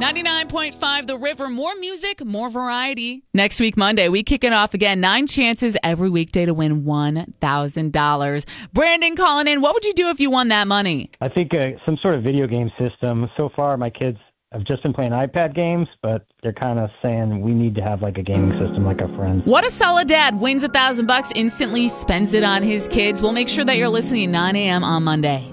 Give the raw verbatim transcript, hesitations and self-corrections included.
ninety-nine point five The River. More music, more variety. Next week, Monday, we kick it off again. Nine chances every weekday to win one thousand dollars. Brandon calling in. What would you do if you won that money? I think uh, some sort of video game system. So far, my kids have just been playing iPad games, but they're kind of saying we need to have like a gaming system like our friends. What a solid dad. Wins a thousand bucks, instantly spends it on his kids. We'll make sure that you're listening nine a.m. on Monday.